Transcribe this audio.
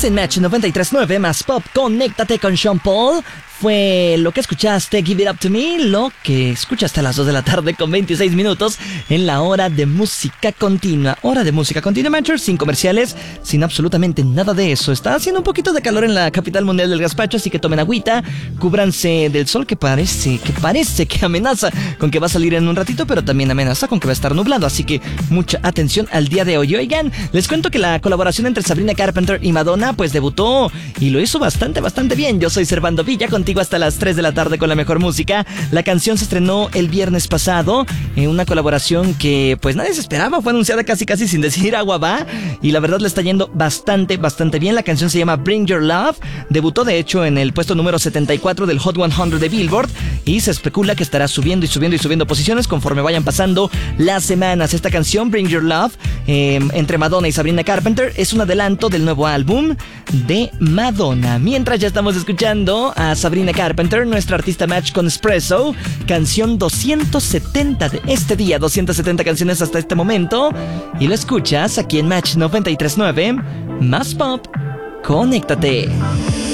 en Match 93.9 más Pop. Conéctate con Sean Paul. Fue lo que escuchaste, Give It Up To Me, lo que escuchaste a las 2 de la tarde con 26 minutos en la hora de música continua. Hora de música continua, Matchers, sin comerciales, sin absolutamente nada de eso. Está haciendo un poquito de calor en la capital mundial del gazpacho, así que tomen agüita, cúbranse del sol que parece que amenaza con que va a salir en un ratito, pero también amenaza con que va a estar nublado, así que mucha atención al día de hoy. Oigan, les cuento que la colaboración entre Sabrina Carpenter y Madonna pues debutó y lo hizo bastante bien. Yo soy Servando Villa, contigo hasta las 3 de la tarde con la mejor música. La canción se estrenó el viernes pasado, una colaboración que pues nadie se esperaba, fue anunciada casi sin decir agua va, y la verdad le está yendo bastante bien. La canción se llama Bring Your Love, debutó de hecho en el puesto número 74 del Hot 100 de Billboard y se especula que estará subiendo posiciones conforme vayan pasando las semanas. Esta canción, Bring Your Love, entre Madonna y Sabrina Carpenter, es un adelanto del nuevo álbum de Madonna. Mientras ya estamos escuchando a Sabrina Carpenter, nuestra artista Match con Espresso, canción 270 de este día, 270 canciones hasta este momento, y lo escuchas aquí en Match 93.9 más Pop. Conéctate.